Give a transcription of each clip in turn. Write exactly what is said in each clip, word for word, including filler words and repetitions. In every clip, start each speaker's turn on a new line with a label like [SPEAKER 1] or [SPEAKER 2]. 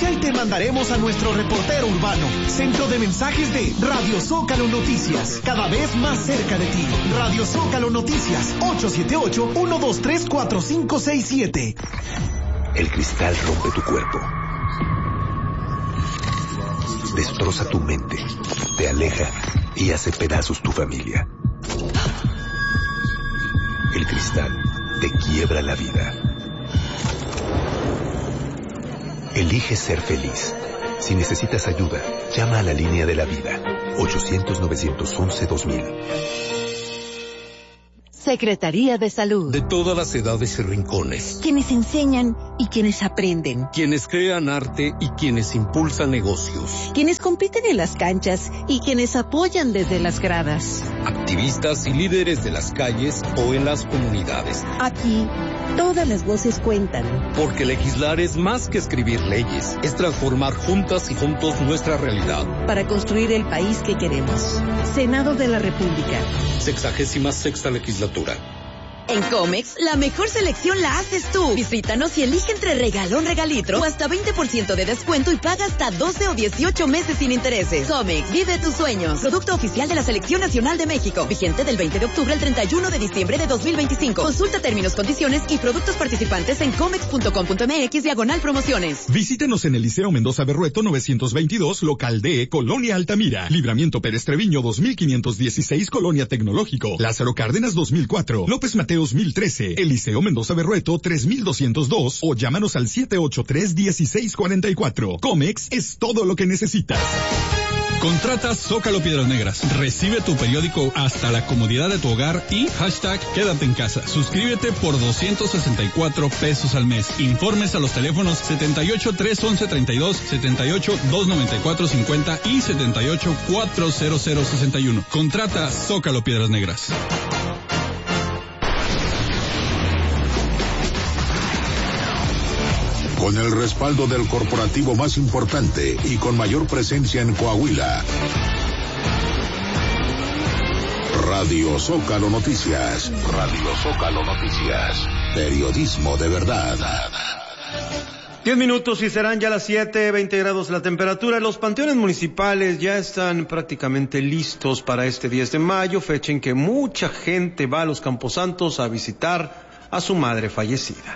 [SPEAKER 1] Denuncia y te mandaremos a nuestro reportero urbano. Centro de mensajes de Radio Zócalo Noticias. Cada vez más cerca de ti. Radio Zócalo Noticias. ocho siete ocho, uno dos tres, cuatro cinco seis siete.
[SPEAKER 2] El cristal rompe tu cuerpo. Destroza tu mente. Te aleja y hace pedazos tu familia. El cristal te quiebra la vida. Elige ser feliz. Si necesitas ayuda, llama a la línea de la vida. ochocientos, novecientos once, dos mil.
[SPEAKER 3] Secretaría de Salud.
[SPEAKER 4] De todas las edades y rincones.
[SPEAKER 3] Quienes enseñan y quienes aprenden.
[SPEAKER 4] Quienes crean arte y quienes impulsan negocios.
[SPEAKER 3] Quienes compiten en las canchas y quienes apoyan desde las gradas.
[SPEAKER 4] Activistas y líderes de las calles o en las comunidades.
[SPEAKER 3] Aquí, todas las voces cuentan.
[SPEAKER 4] Porque legislar es más que escribir leyes. Es transformar juntas y juntos nuestra realidad.
[SPEAKER 3] Para construir el país que queremos. Senado de la República.
[SPEAKER 4] Sexagésima sexta legislatura.
[SPEAKER 5] En Comex, la mejor selección la haces tú. Visítanos y elige entre regalón regalitro o hasta veinte por ciento de descuento y paga hasta doce o dieciocho meses sin intereses. Comex, vive tus sueños. Producto oficial de la Selección Nacional de México. Vigente del veinte de octubre al treinta y uno de diciembre de dos mil veinticinco. Consulta términos, condiciones y productos participantes en comex punto com punto m x diagonal promociones.
[SPEAKER 6] Visítenos en el Liceo Mendoza Berrueto novecientos veintidós, local D, Colonia Altamira. Libramiento Pérez Treviño dos mil quinientos dieciséis, Colonia Tecnológico. Lázaro Cárdenas dos mil cuatro. López Mateos mil trece, Eliseo Mendoza Berrueto tres mil doscientos dos o llámanos al siete ocho tres, uno seis cuatro cuatro. Comex es todo lo que necesitas.
[SPEAKER 7] Contrata Zócalo Piedras Negras. Recibe tu periódico hasta la comodidad de tu hogar y hashtag quédate en casa. Suscríbete por doscientos sesenta y cuatro pesos al mes. Informes a los teléfonos setenta y ocho, tres once, treinta y dos, setenta y ocho, doscientos noventa y cuatro, cincuenta y setenta y ocho, cuatrocientos sesenta y uno. Contrata Zócalo Piedras Negras.
[SPEAKER 8] Con el respaldo del corporativo más importante y con mayor presencia en Coahuila. Radio Zócalo Noticias. Radio Zócalo Noticias. Periodismo de verdad.
[SPEAKER 9] Diez minutos y serán ya las siete, veinte grados la temperatura. Los panteones municipales ya están prácticamente listos para este diez de mayo, fecha en que mucha gente va a los Camposantos a visitar a su madre fallecida.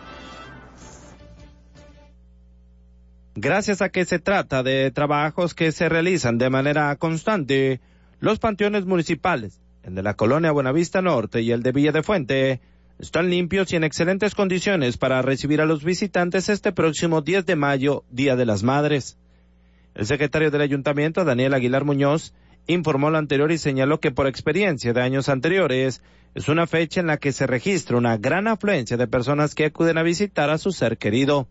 [SPEAKER 10] Gracias a que se trata de trabajos que se realizan de manera constante, los panteones municipales, el de la colonia Buenavista Norte y el de Villa de Fuente, están limpios y en excelentes condiciones para recibir a los visitantes este próximo diez de mayo, Día de las Madres. El secretario del Ayuntamiento, Daniel Aguilar Muñoz, informó lo anterior y señaló que por experiencia de años anteriores, es una fecha en la que se registra una gran afluencia de personas que acuden a visitar a su ser querido.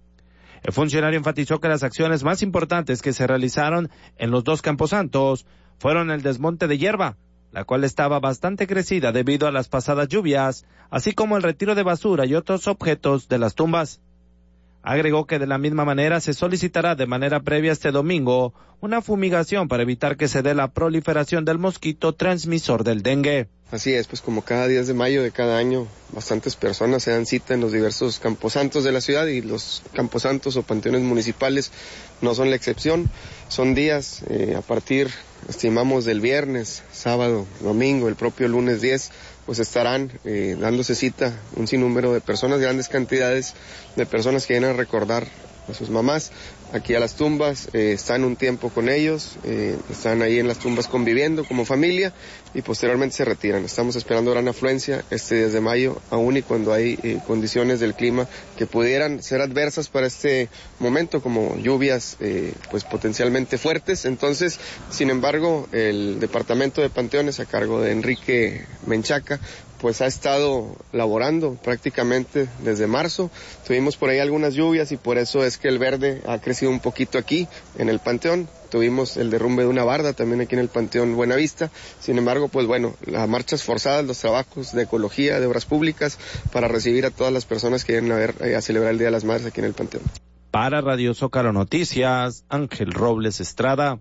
[SPEAKER 10] El funcionario enfatizó que las acciones más importantes que se realizaron en los dos camposantos fueron el desmonte de hierba, la cual estaba bastante crecida debido a las pasadas lluvias, así como el retiro de basura y otros objetos de las tumbas. Agregó que de la misma manera se solicitará de manera previa este domingo una fumigación para evitar que se dé la proliferación del mosquito transmisor del dengue.
[SPEAKER 11] Así es, pues como cada diez de mayo de cada año, bastantes personas se dan cita en los diversos camposantos de la ciudad y los camposantos o panteones municipales no son la excepción. Son días, eh, a partir, estimamos, del viernes, sábado, domingo, el propio lunes diez, pues estarán eh, dándose cita un sinnúmero de personas, grandes cantidades de personas que vienen a recordar a sus mamás aquí a las tumbas, eh, están un tiempo con ellos, eh, están ahí en las tumbas conviviendo como familia y posteriormente se retiran. Estamos esperando gran afluencia este diez de mayo, aún y cuando hay eh, condiciones del clima que pudieran ser adversas para este momento, como lluvias eh, pues potencialmente fuertes. Entonces, sin embargo, el departamento de panteones a cargo de Enrique Menchaca pues ha estado laborando prácticamente desde marzo. Tuvimos por ahí algunas lluvias y por eso es que el verde ha crecido un poquito aquí en el panteón. Tuvimos el derrumbe de una barda también aquí en el panteón Buenavista. Sin embargo, pues bueno, las marchas forzadas, los trabajos de ecología, de obras públicas para recibir a todas las personas que vienen a ver eh, a celebrar el Día de las Madres aquí en el panteón.
[SPEAKER 10] Para Radio Zócalo Noticias, Ángel Robles Estrada.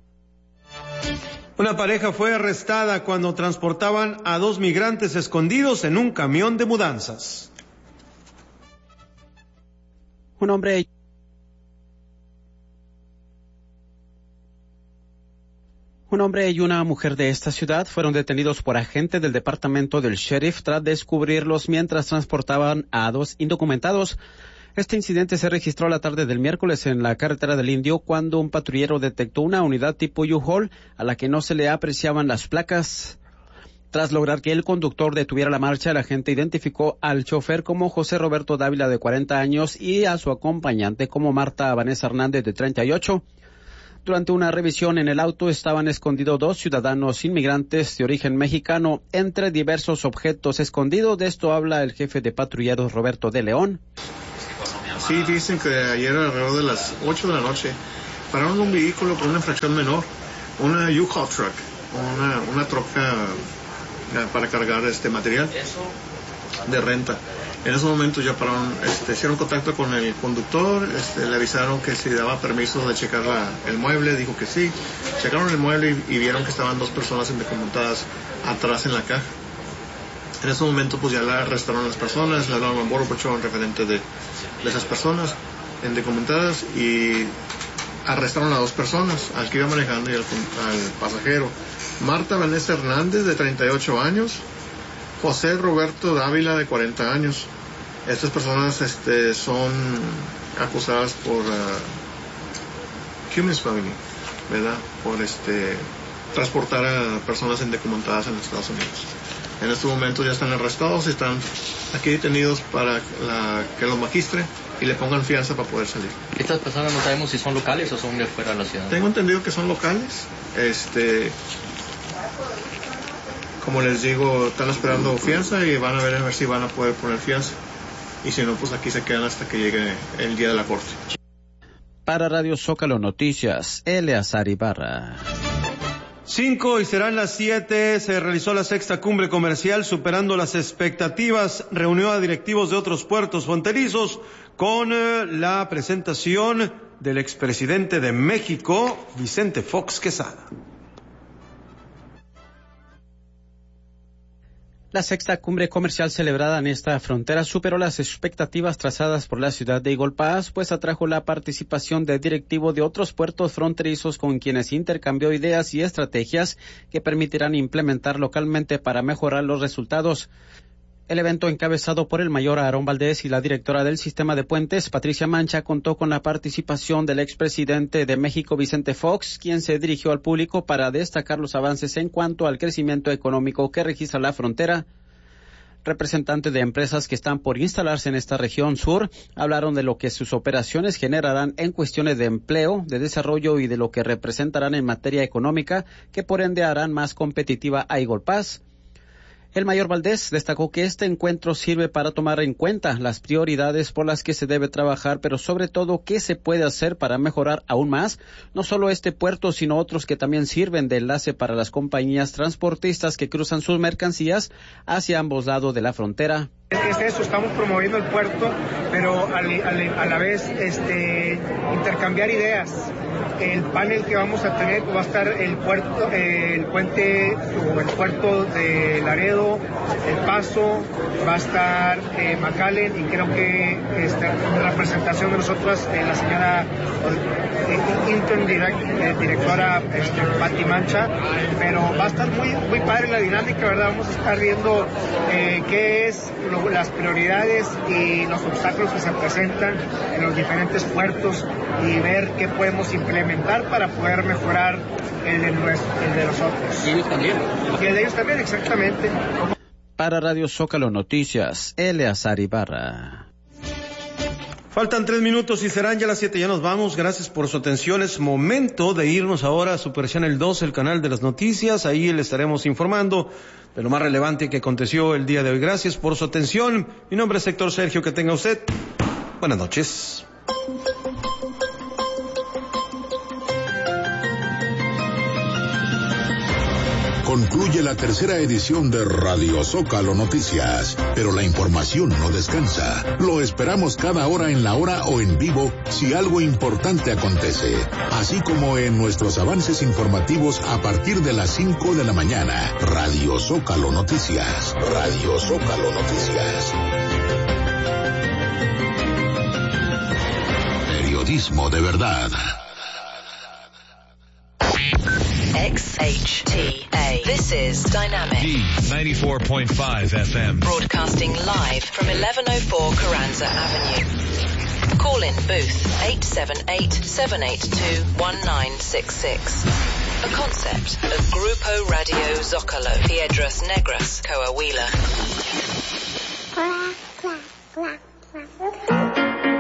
[SPEAKER 9] Una pareja fue arrestada cuando transportaban a dos migrantes escondidos en un camión de mudanzas.
[SPEAKER 12] Un hombre Un hombre y una mujer de esta ciudad fueron detenidos por agentes del departamento del sheriff tras descubrirlos mientras transportaban a dos indocumentados. Este incidente se registró la tarde del miércoles en la carretera del Indio cuando un patrullero detectó una unidad tipo U-Haul a la que no se le apreciaban las placas. Tras lograr que el conductor detuviera la marcha, el agente identificó al chofer como José Roberto Dávila, de cuarenta años, y a su acompañante como Marta Vanessa Hernández, de treinta y ocho. Durante una revisión en el auto estaban escondidos dos ciudadanos inmigrantes de origen mexicano entre diversos objetos escondidos. De esto habla el jefe de patrulleros, Roberto de León.
[SPEAKER 13] Sí, dicen que ayer alrededor de las ocho de la noche pararon un vehículo por una infracción menor, una U-Haul truck, una, una troca para cargar este material de renta. En ese momento ya pararon, este, hicieron contacto con el conductor, este, le avisaron que si daba permiso de checar la, el mueble, dijo que sí. Checaron el mueble y, y vieron que estaban dos personas indocumentadas atrás en la caja. En ese momento pues ya la arrestaron a las personas, le hablaron al Border Patrol referente de, de esas personas indocumentadas y arrestaron a dos personas, al que iba manejando y al, al pasajero. Marta Vanessa Hernández, de treinta y ocho años, José Roberto Dávila, de cuarenta años. Estas personas este, son acusadas por uh, human smuggling, ¿verdad? Por este, transportar a personas indocumentadas en Estados Unidos. En este momento ya están arrestados y están aquí detenidos para la, que los magistren y le pongan fianza para poder salir.
[SPEAKER 14] Estas personas no sabemos si son locales o son de fuera de la ciudad.
[SPEAKER 13] Tengo entendido que son locales. Este, como les digo, están esperando fianza y van a ver a ver si van a poder poner fianza. Y si no, pues aquí se quedan hasta que llegue el día de la corte.
[SPEAKER 12] Para Radio Zócalo Noticias, Eleazar Ibarra.
[SPEAKER 9] Cinco y serán las siete. Se realizó la sexta cumbre comercial superando las expectativas. Reunió a directivos de otros puertos fronterizos con eh, la presentación del expresidente de México, Vicente Fox Quesada.
[SPEAKER 12] La sexta cumbre comercial celebrada en esta frontera superó las expectativas trazadas por la ciudad de Eagle Pass, pues atrajo la participación de directivos de otros puertos fronterizos con quienes intercambió ideas y estrategias que permitirán implementar localmente para mejorar los resultados. El evento, encabezado por el mayor Aarón Valdés y la directora del sistema de puentes, Patricia Mancha, contó con la participación del expresidente de México, Vicente Fox, quien se dirigió al público para destacar los avances en cuanto al crecimiento económico que registra la frontera. Representantes de empresas que están por instalarse en esta región sur hablaron de lo que sus operaciones generarán en cuestiones de empleo, de desarrollo y de lo que representarán en materia económica, que por ende harán más competitiva a Eagle Pass. El mayor Valdés destacó que este encuentro sirve para tomar en cuenta las prioridades por las que se debe trabajar, pero sobre todo qué se puede hacer para mejorar aún más, no solo este puerto, sino otros que también sirven de enlace para las compañías transportistas que cruzan sus mercancías hacia ambos lados de la frontera.
[SPEAKER 15] Es eso, estamos promoviendo el puerto, pero a la vez este, intercambiar ideas. El panel que vamos a tener va a estar el puerto, el puente o el puerto de Laredo, El Paso, va a estar eh, McAllen y creo que esta representación de nosotros, eh, la señora eh, intern direct, eh, directora este, Pati Mancha, pero va a estar muy, muy padre la dinámica, ¿verdad? Vamos a estar viendo eh, qué es lo, las prioridades y los obstáculos que se presentan en los diferentes puertos y ver qué podemos implementar para poder mejorar el de, nuestro, el de nosotros.
[SPEAKER 14] Y ellos también.
[SPEAKER 15] Y el de ellos también, exactamente.
[SPEAKER 12] Para Radio Zócalo Noticias, Eleazar Ibarra.
[SPEAKER 9] Faltan tres minutos y serán ya las siete. Ya nos vamos. Gracias por su atención. Es momento de irnos ahora a Super Channel dos, el canal de las noticias. Ahí le estaremos informando de lo más relevante que aconteció el día de hoy. Gracias por su atención. Mi nombre es Héctor Sergio. Que tenga usted buenas noches.
[SPEAKER 8] Concluye la tercera edición de Radio Zócalo Noticias, pero la información no descansa. Lo esperamos cada hora en la hora o en vivo si algo importante acontece, así como en nuestros avances informativos a partir de las cinco de la mañana. Radio Zócalo Noticias. Radio Zócalo Noticias. Periodismo de verdad.
[SPEAKER 16] X H T A. This is Dynamic.
[SPEAKER 17] D ninety-four point five F M.
[SPEAKER 16] Broadcasting live from eleven oh four Carranza Avenue. Call in booth eight seven eight, seven eight two, one nine six six. A concept of Grupo Radio Zócalo, Piedras Negras, Coahuila.